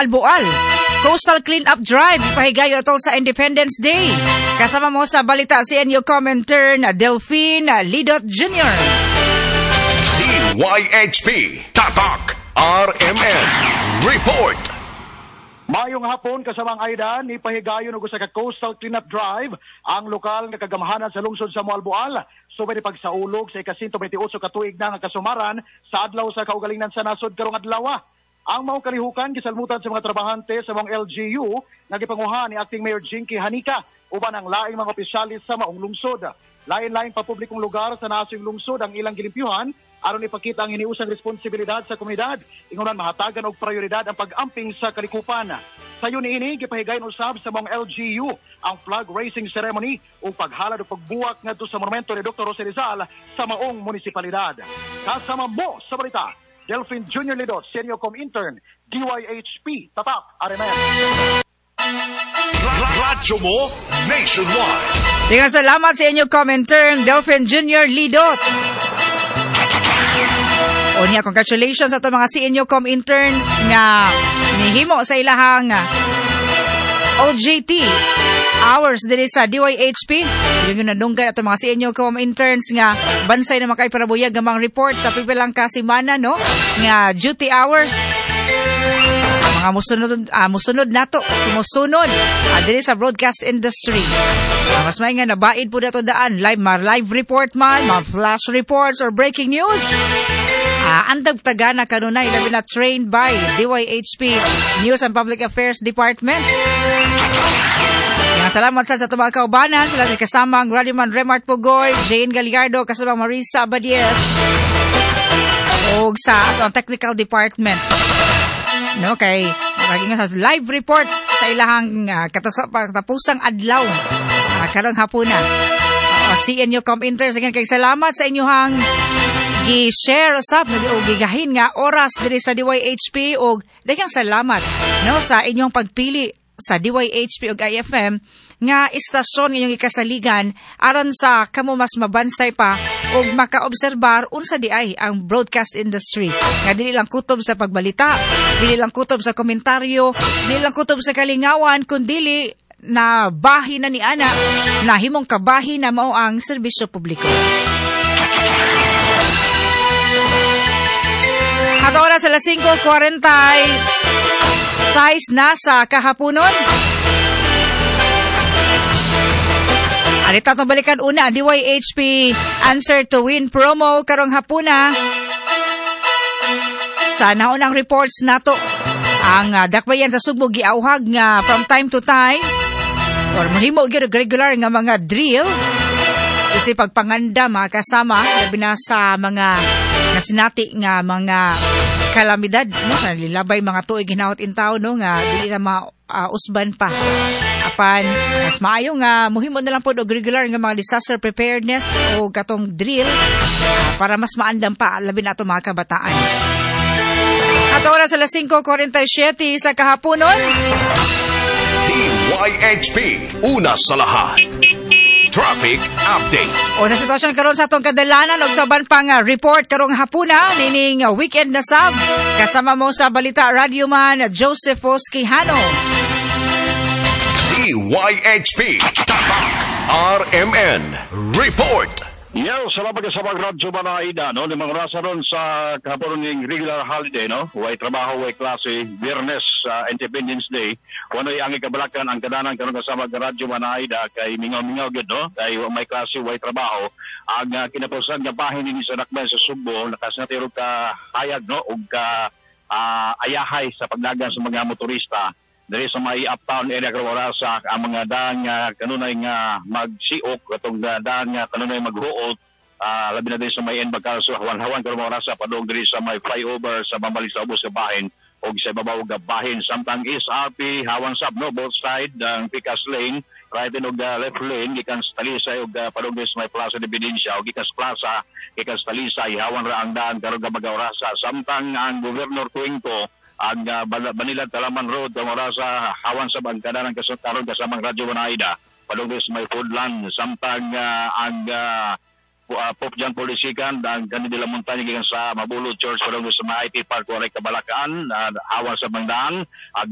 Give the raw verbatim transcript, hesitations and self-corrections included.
Albual. Coastal Cleanup Drive, ipahigayo atol sa Independence Day. Kasama mo sa balita si Enyo commenter na Delphine Lidot Junior D Y H P Tatak R M N Report. Mayong hapon kasamang Aida, ni pahigayon og usa ka Coastal Cleanup Drive ang lokal nga kagamahanan sa lungsod sa Moalboal. Subay ni pagsaulog sa ika-one hundred twenty-eight ka tuig na nga kasumaran sa adlaw sa kaugalingon sa nasod karong adlaw. Ang mao kalihukan gisalmutan sa mga trabahante sa mga L G U nga gipanguha ni Acting Mayor Jinky Hanika uban ang laing mga opisyalis sa maong lungsod. Lain-lain pa publikong lugar sa nasod lungsod ang ilang gilimpyuhan aron ipakita ang hiniusang responsibilidad sa komunidad. Ingunan mahatagan og prioridad ang pag-amping sa kalikupan. Sa yun-ini, gipahigayon usab sa mga L G U ang flag raising ceremony o paghalad o pagbuwak ngadto sa monumento ni Doctor Jose Rizal sa maong munisipalidad. Kasama mo sa balita, Delphine Junior Lidot, Senior Com Intern, D Y H P, Tatak, R M N. Radyo mo nationwide. Dengan salamat sa inyo commenter Delphine Junior Lidot. O niya, congratulations sa ito mga C N U Com interns nga nihimo sa ilahang O J T hours diri sa D Y H P. Yung yung nadunggan ito mga C N U Com interns nga bansay na makaiparabuyag gamang report sa pipilang kasimana, no? Nga duty hours. Mga musunod, uh, musunod nato, sumusunod uh, diri sa broadcast industry. Uh, mas may nga nabaid po dato daan. Live, ma live report man, mga flash reports or breaking news. Uh, andag tagana kanunay labi na trained by D Y H P News and Public Affairs Department. Mga salamat sa sa mga kaubanan, sila si kasamang Radiman Remart Pugoy, Jane Gallardo, kasamang Marisa Abadies, o sa ang technical department. No, kay magiging sa live report sa ilahang uh, katapusang adlaw uh, karong hapuna. Uh, C N U Com interns again, kay salamat sa inyong gi-share usab o gigahin nga oras diri sa D Y H P og daghang salamat no sa inyong pagpili sa D Y H P ug I F M nga istasyon inyong ikasaligan aron sa kamo mas mabansay pa og makaobserbar unsa di ay ang broadcast industry nga dili lang kutob sa pagbalita, dili lang kutob sa komentaryo, dili lang kutob sa kalingawan kundi na bahin na ni ana na himong kabahin na mao ang serbisyo publiko. At oras alas five forty-six na sa kahaponon. Alita itong balikan una, D Y H P Answer to Win promo karong hapuna. Sa naunang reports nato, ang uh, dakbayan sa Sugbo giauhag nga from time to time or mahimo gyud regular nga mga drill kasi pagpanganda mga kasama labi na sa mga nasinati nga mga kalamidad no sa lilabay mga tuig hinahot in town no nga dili na mausban uh, pa apan mas maayo nga muhimo na lang pod og regular nga mga disaster preparedness o katong drill uh, para mas maandam pa labi na ato mga kabataan. At oras alas five forty-seven sa kahaponon. D Y H P una sa lahat. Traffic update. O sa sitwasyon karon sa atong kadalanan og saban pang uh, report karong hapuna nining uh, weekend na sab kasama mo sa balita Radio Man Joseph Osquijano. D Y H P Tatak R M N Report. Yes, salamat sa mga radyo ba na ida, no? Limang rasa ron sa kahapon ng regular holiday, no? Huwag trabaho, huwag klase, Biyernes, uh, Independence Day. Wano'y ang ikabalakan, ang kadanan karon kasama ng radyo ba na ida, kay mingaw-mingaw gid, no? Kay may klase, huwag trabaho. Ang uh, kinapusan nga bahin ni sa Dakbayan sa Sugbo, nakasnatiro ka hayag, no? O ka uh, ayahay sa pagdagan sa mga motorista. Dari sa may uptown area karong orasa ang mga daan nga kanunay nga magsiok katong daan nga kanunay maghuot uh, labi na din sa may Enbag so hawan-hawan karong orasa padung diri sa may flyover sa pambalik sa ubos nga bahin og sa ibabaw nga bahin samtang is R P hawan sab no both side ang pikas lane right and og uh, left lane gikan sa Talisay og uh, padung diri sa may Plaza de Evidencia og gikan sa plaza gikan sa Talisay hawan ra ang daan karong nga orasa samtang ang Governor Tuingco ang uh, Banilad Talaman Road ang orasa hawan sa bangkadanan kasuntaron kasamang Radyo Wanaida padugos may Foodland samtang uh, ang uh, uh, Pope John Polisikan ang kanila montanya gikan sa Mabulo Church padugos sa I T Park Waray Kabalakaan uh, hawan sa bangdaan